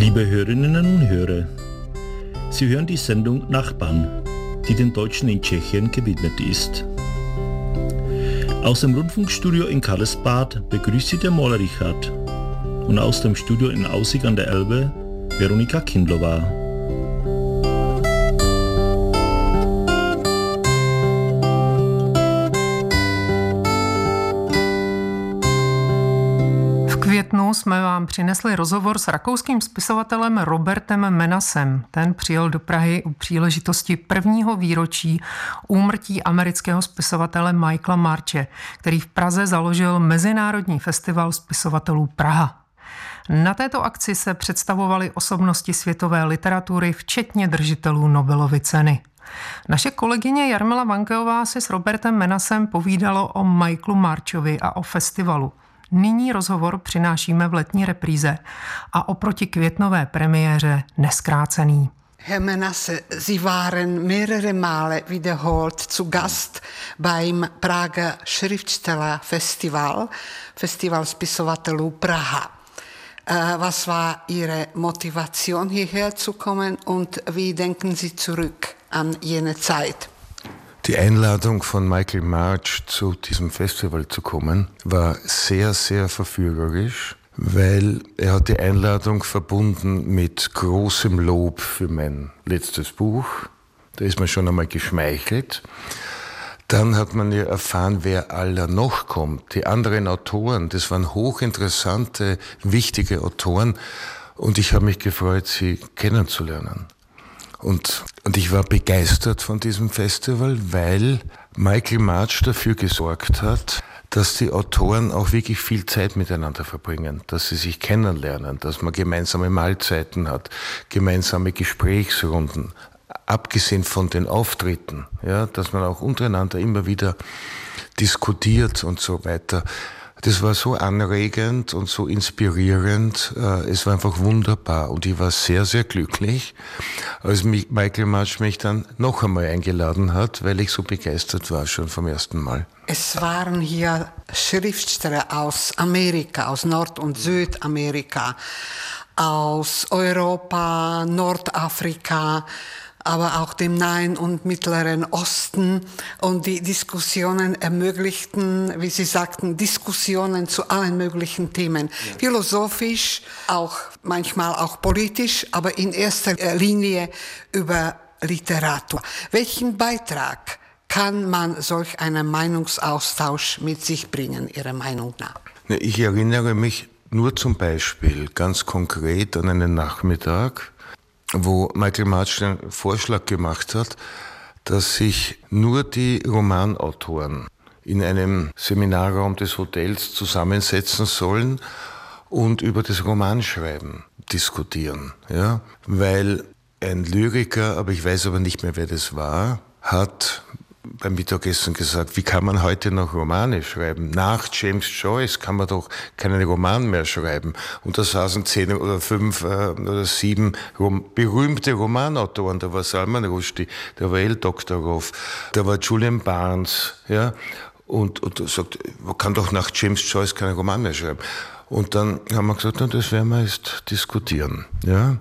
Liebe Hörerinnen und Hörer, Sie hören die Sendung Nachbarn, die den Deutschen in Tschechien gewidmet ist. Aus dem Rundfunkstudio in Karlsbad begrüßt Sie der Maler Richard und aus dem Studio in Aussig an der Elbe Veronika Kindlova. V květnu jsme vám přinesli rozhovor s rakouským spisovatelem Robertem Menasem. Ten přijel do Prahy u příležitosti prvního výročí úmrtí amerického spisovatele Michaela Marche, který v Praze založil Mezinárodní festival spisovatelů Praha. Na této akci se představovaly osobnosti světové literatury, včetně držitelů Nobelovy ceny. Naše kolegyně Jarmila Vankeová si s Robertem Menasem povídalo o Michaelu Marchovi a o festivalu. Nyní rozhovor přinášíme v letní repríze a oproti květnové premiéře neskrácený. Herr Menasse, Sie waren mehrere Male wiederholt zu Gast beim Prager Schriftstellerfestival, Festival Spisovatelů Praha. Was war Ihre Motivation, hierher zu kommen und wie denken Sie zurück an jene Zeit? Die Einladung von Michael March zu diesem Festival zu kommen, war sehr, sehr verführerisch, weil er hat die Einladung verbunden mit großem Lob für mein letztes Buch. Da ist man schon einmal geschmeichelt. Dann hat man ja erfahren, wer aller noch kommt. Die anderen Autoren, das waren hochinteressante, wichtige Autoren und ich habe mich gefreut, sie kennenzulernen. Und ich war begeistert von diesem Festival, weil Michael March dafür gesorgt hat, dass die Autoren auch wirklich viel Zeit miteinander verbringen, dass sie sich kennenlernen, dass man gemeinsame Mahlzeiten hat, gemeinsame Gesprächsrunden, abgesehen von den Auftritten, ja, dass man auch untereinander immer wieder diskutiert und so weiter. Das war so anregend und so inspirierend. Es war einfach wunderbar und ich war sehr, sehr glücklich, als Michael March mich dann noch einmal eingeladen hat, weil ich so begeistert war schon vom ersten Mal. Es waren hier Schriftsteller aus Amerika, aus Nord- und Südamerika, aus Europa, Nordafrika, aber auch dem Nahen und Mittleren Osten. Und die Diskussionen ermöglichten, wie Sie sagten, Diskussionen zu allen möglichen Themen. Ja. Philosophisch, auch manchmal auch politisch, aber in erster Linie über Literatur. Welchen Beitrag kann man solch einen Meinungsaustausch mit sich bringen, Ihrer Meinung nach? Ich erinnere mich nur zum Beispiel ganz konkret an einen Nachmittag, wo Michael March den Vorschlag gemacht hat, dass sich nur die Romanautoren in einem Seminarraum des Hotels zusammensetzen sollen und über das Romanschreiben diskutieren. Ja? Weil ein Lyriker, aber ich weiß aber nicht mehr, wer das war, hat beim Mittagessen gesagt, wie kann man heute noch Romane schreiben? Nach James Joyce kann man doch keinen Roman mehr schreiben. Und da saßen 10 oder 5 oder 7 berühmte Romanautoren. Da war Salman Rushdie, da war El Doktorov, da war Julian Barnes. Ja? Und er sagt, man kann doch nach James Joyce keinen Roman mehr schreiben. Und dann haben wir gesagt, na, das werden wir jetzt diskutieren. Ja?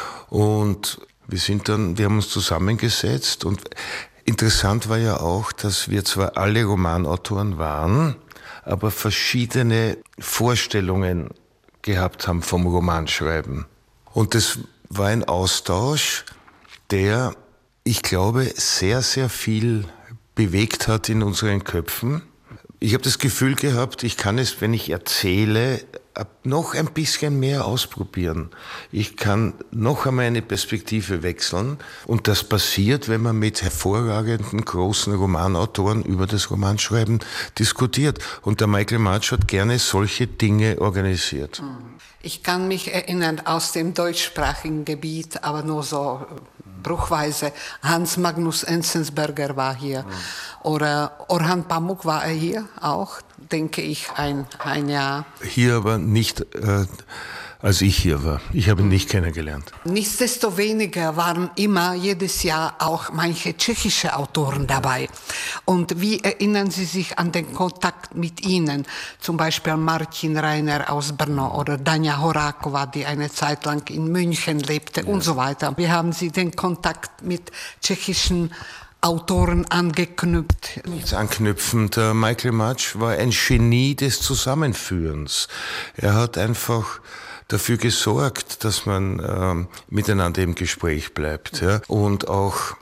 Und wir haben uns zusammengesetzt und interessant war ja auch, dass wir zwar alle Romanautoren waren, aber verschiedene Vorstellungen gehabt haben vom Romanschreiben. Und das war ein Austausch, der, ich glaube, sehr, sehr viel bewegt hat in unseren Köpfen. Ich habe das Gefühl gehabt, ich kann es, wenn ich erzähle, noch ein bisschen mehr ausprobieren. Ich kann noch einmal eine Perspektive wechseln. Und das passiert, wenn man mit hervorragenden, großen Romanautoren über das Romanschreiben diskutiert. Und der Michael March hat gerne solche Dinge organisiert. Ich kann mich erinnern aus dem deutschsprachigen Gebiet, aber nur so bruchweise. Hans Magnus Enzensberger war hier. Oder Orhan Pamuk war er hier auch, denke ich, ein Jahr. Hier aber nicht als ich hier war. Ich habe ihn nicht kennengelernt. Nichtsdestoweniger waren immer jedes Jahr auch manche tschechische Autoren dabei. Und wie erinnern Sie sich an den Kontakt mit ihnen? Zum Beispiel Martin Reiner aus Brno oder Danja Horáková, die eine Zeit lang in München lebte und so weiter. Wie haben Sie den Kontakt mit tschechischen Autoren angeknüpft? Nichts anknüpfen. Der Michael Matsch war ein Genie des Zusammenführens. Er hat einfach dafür gesorgt, dass man miteinander im Gespräch bleibt, ja, und auch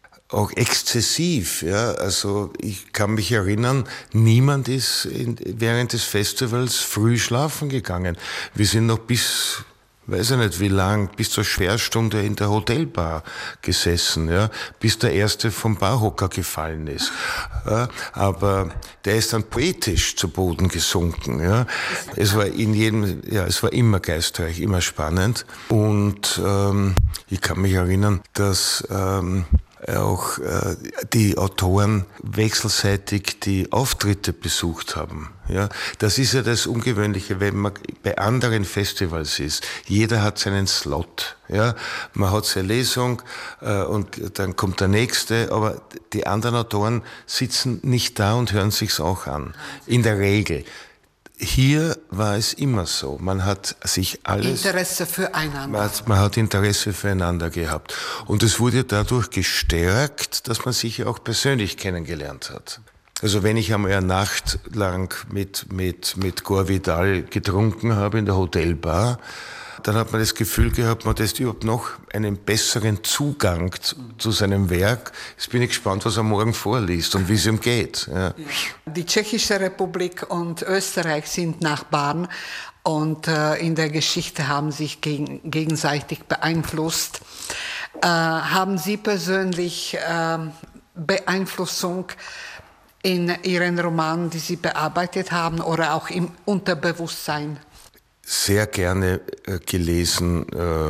exzessiv, ja. Also ich kann mich erinnern, niemand ist während des Festivals früh schlafen gegangen. Wir sind noch bis, weiß ich nicht wie lang, bis zur Sperrstunde in der Hotelbar gesessen, ja, bis der erste vom Barhocker gefallen ist. Ja, aber der ist dann poetisch zu Boden gesunken, ja. Es war es war immer geistreich, immer spannend. Und ich kann mich erinnern, dass auch die Autoren wechselseitig die Auftritte besucht haben. Ja, das ist ja das Ungewöhnliche, wenn man bei anderen Festivals ist. Jeder hat seinen Slot. Ja, man hat seine Lesung und dann kommt der nächste, aber die anderen Autoren sitzen nicht da und hören sich's auch an. In der Regel. Hier war es immer so. Man hat sich alles... Interesse füreinander. Man hat Interesse füreinander gehabt. Und es wurde dadurch gestärkt, dass man sich ja auch persönlich kennengelernt hat. Also wenn ich einmal eine Nacht lang mit Gore Vidal getrunken habe in der Hotelbar, dann hat man das Gefühl gehabt, man hat überhaupt noch einen besseren Zugang zu seinem Werk. Jetzt bin ich gespannt, was er morgen vorliest und wie es ihm geht. Ja. Die Tschechische Republik und Österreich sind Nachbarn und in der Geschichte haben sich gegenseitig beeinflusst. Haben Sie persönlich Beeinflussung in Ihren Romanen, die Sie bearbeitet haben, oder auch im Unterbewusstsein? Sehr gerne gelesen,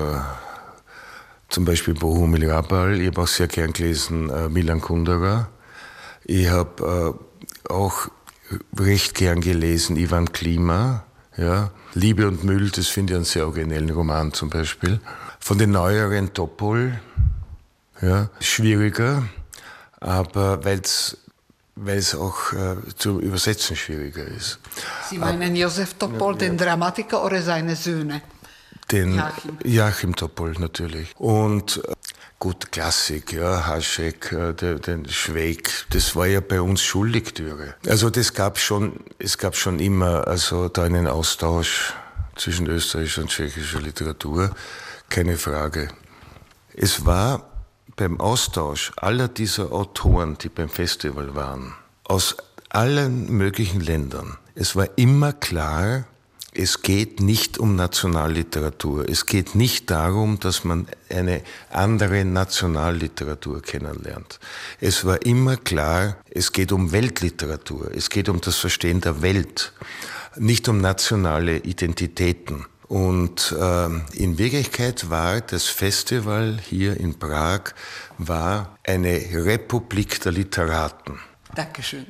zum Beispiel Bohumil Hrabal. Ich habe auch sehr gern gelesen Milan Kundera. Ich habe auch recht gern gelesen Ivan Klima. Ja. Liebe und Müll, das finde ich einen sehr originellen Roman zum Beispiel. Von den neueren Topol, ja, schwieriger, aber weil es auch zu übersetzen schwieriger ist. Sie meinen Josef Topol, den Dramatiker, oder seine Söhne? Den Joachim Topol natürlich. Und gut, Klassik, ja, Hašek, den Schweig, das war ja bei uns Schullektüre. Also es gab schon immer also da einen Austausch zwischen österreichischer und tschechischer Literatur, keine Frage. Es war beim Austausch aller dieser Autoren, die beim Festival waren, aus allen möglichen Ländern, es war immer klar, es geht nicht um Nationalliteratur. Es geht nicht darum, dass man eine andere Nationalliteratur kennenlernt. Es war immer klar, es geht um Weltliteratur. Es geht um das Verstehen der Welt, nicht um nationale Identitäten. Und in Wirklichkeit war das Festival hier in Prag eine Republik der Literaten. Dankeschön.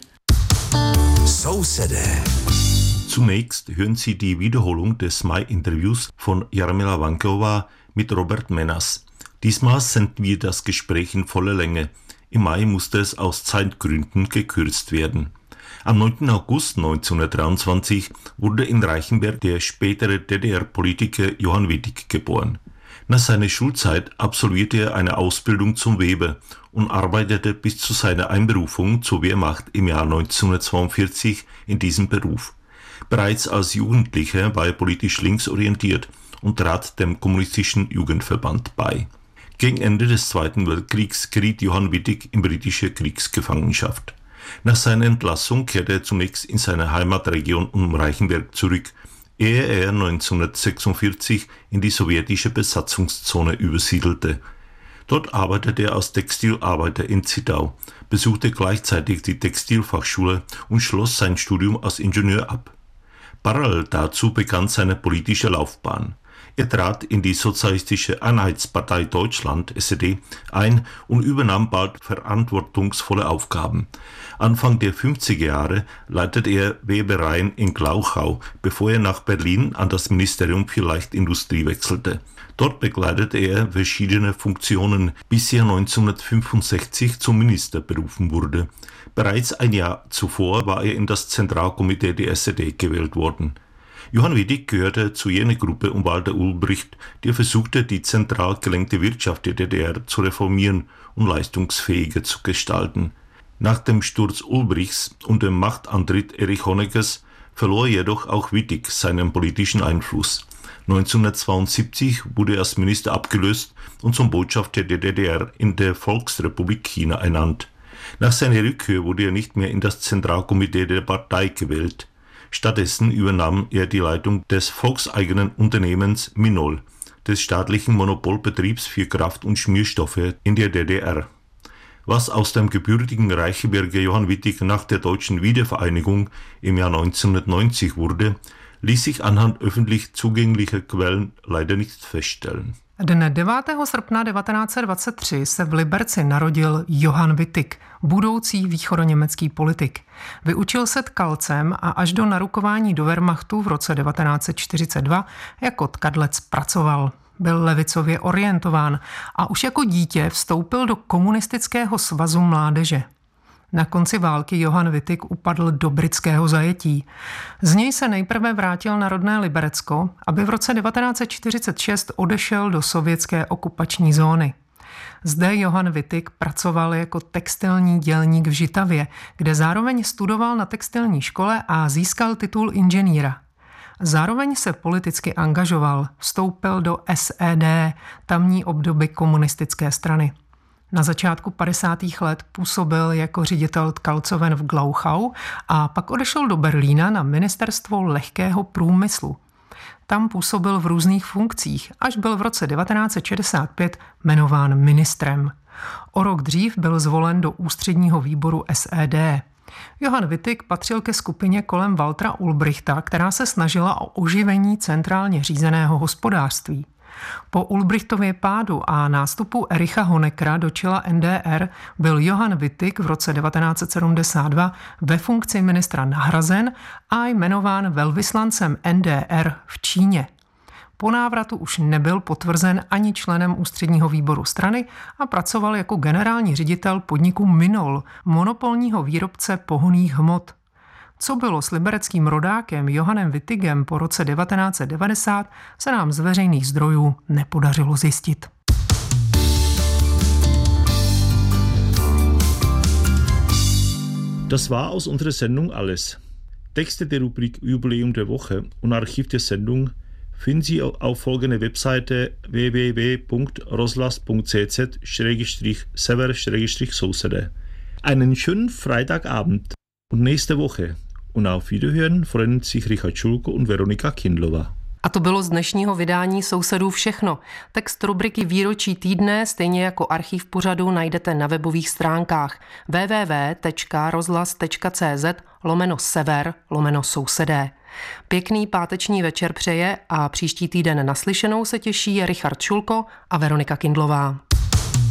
So City. Zunächst hören Sie die Wiederholung des Mai-Interviews von Jarmila Vanková mit Robert Menas. Diesmal senden wir das Gespräch in voller Länge. Im Mai musste es aus Zeitgründen gekürzt werden. Am 9. August 1923 wurde in Reichenberg der spätere DDR-Politiker Johann Wittig geboren. Nach seiner Schulzeit absolvierte er eine Ausbildung zum Weber und arbeitete bis zu seiner Einberufung zur Wehrmacht im Jahr 1942 in diesem Beruf. Bereits als Jugendlicher war er politisch linksorientiert und trat dem kommunistischen Jugendverband bei. Gegen Ende des Zweiten Weltkriegs geriet Johann Wittig in britische Kriegsgefangenschaft. Nach seiner Entlassung kehrte er zunächst in seine Heimatregion um Reichenberg zurück, ehe er 1946 in die sowjetische Besatzungszone übersiedelte. Dort arbeitete er als Textilarbeiter in Zittau, besuchte gleichzeitig die Textilfachschule und schloss sein Studium als Ingenieur ab. Parallel dazu begann seine politische Laufbahn. Er trat in die Sozialistische Einheitspartei Deutschland, SED, ein und übernahm bald verantwortungsvolle Aufgaben. Anfang der 50er Jahre leitete er Webereien in Glauchau, bevor er nach Berlin an das Ministerium für Leichtindustrie wechselte. Dort bekleidete er verschiedene Funktionen, bis er 1965 zum Minister berufen wurde. Bereits ein Jahr zuvor war er in das Zentralkomitee der SED gewählt worden. Johann Wittig gehörte zu jener Gruppe um Walter Ulbricht, die versuchte, die zentral gelenkte Wirtschaft der DDR zu reformieren und leistungsfähiger zu gestalten. Nach dem Sturz Ulbrichts und dem Machtantritt Erich Honeckers verlor jedoch auch Wittig seinen politischen Einfluss. 1972 wurde er als Minister abgelöst und zum Botschafter der DDR in der Volksrepublik China ernannt. Nach seiner Rückkehr wurde er nicht mehr in das Zentralkomitee der Partei gewählt. Stattdessen übernahm er die Leitung des volkseigenen Unternehmens Minol, des staatlichen Monopolbetriebs für Kraft- und Schmierstoffe in der DDR. Was aus dem gebürtigen Reichsbürger Johann Wittig nach der deutschen Wiedervereinigung im Jahr 1990 wurde, ließ sich anhand öffentlich zugänglicher Quellen leider nicht feststellen. Dne 9. srpna 1923 se v Liberci narodil Johann Wittig, budoucí východoněmecký politik. Vyučil se tkalcem a až do narukování do Wehrmachtu v roce 1942 jako tkadlec pracoval. Byl levicově orientován a už jako dítě vstoupil do Komunistického svazu mládeže. Na konci války Johann Wittig upadl do britského zajetí. Z něj se nejprve vrátil na rodné Liberecko, aby v roce 1946 odešel do sovětské okupační zóny. Zde Johann Wittig pracoval jako textilní dělník v Žitavě, kde zároveň studoval na textilní škole a získal titul inženýra. Zároveň se politicky angažoval, vstoupil do SED, tamní obdoby komunistické strany. Na začátku 50. let působil jako ředitel tkalcoven v Glauchau a pak odešel do Berlína na ministerstvo lehkého průmyslu. Tam působil v různých funkcích, až byl v roce 1965 jmenován ministrem. O rok dřív byl zvolen do ústředního výboru SED. Johann Wittig patřil ke skupině kolem Waltera Ulbrichta, která se snažila o oživení centrálně řízeného hospodářství. Po Ulbrichtově pádu a nástupu Ericha Honeckera do čela NDR byl Johann Wittig v roce 1972 ve funkci ministra nahrazen a jmenován velvyslancem NDR v Číně. Po návratu už nebyl potvrzen ani členem ústředního výboru strany a pracoval jako generální ředitel podniku Minol, monopolního výrobce pohonných hmot. Co bylo s libereckým rodákem Johannem Wittigem po roce 1990, se nám z veřejných zdrojů nepodařilo zjistit. Das war aus unserer Sendung alles. Texte der Rubrik Jubiläum der Woche und Archiv der Sendung finden Sie auf folgender Webseite www.roslas.cz/sever/Sousede. Einen schönen Freitagabend und nächste Woche. Und auf Wiederhören freuen sich Richard Schulko und Veronika Kindlová. A to bylo z dnešního vydání Sousedů všechno. Text rubriky Výročí týdne, stejně jako archiv pořadu, najdete na webových stránkách www.rozhlas.cz/sever/sousedé. Pěkný páteční večer přeje a příští týden naslyšenou se těší Richard Šulko a Veronika Kindlová.